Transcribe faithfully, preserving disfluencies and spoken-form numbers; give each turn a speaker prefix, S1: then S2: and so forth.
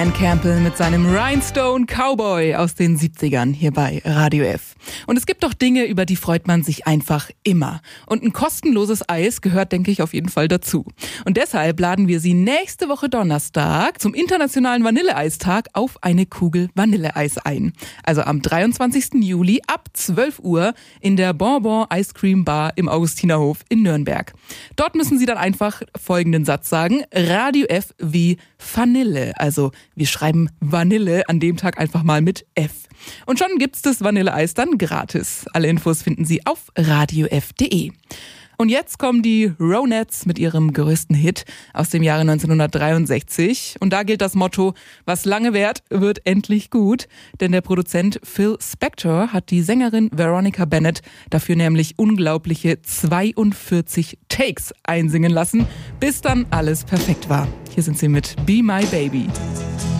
S1: Dan Campbell mit seinem Rhinestone Cowboy aus den siebzigern hier bei Radio F. Und es gibt doch Dinge, über die freut man sich einfach immer. Und ein kostenloses Eis gehört, denke ich, auf jeden Fall dazu. Und deshalb laden wir Sie nächste Woche Donnerstag zum Internationalen Vanilleeistag auf eine Kugel Vanilleeis ein. Also am dreiundzwanzigsten Juli ab zwölf Uhr in der Bonbon Ice Cream Bar im Augustinerhof in Nürnberg. Dort müssen Sie dann einfach folgenden Satz sagen: Radio F wie Vanille. Also wir schreiben Vanille an dem Tag einfach mal mit F. Und schon gibt's das Vanilleeis dann gratis. Alle Infos finden Sie auf radiof punkt de. Und jetzt kommen die Ronettes mit ihrem größten Hit aus dem Jahre neunzehnhundertdreiundsechzig. Und da gilt das Motto: Was lange währt, wird endlich gut. Denn der Produzent Phil Spector hat die Sängerin Veronica Bennett dafür nämlich unglaubliche zweiundvierzig Takes einsingen lassen, bis dann alles perfekt war. Hier sind sie mit Be My Baby.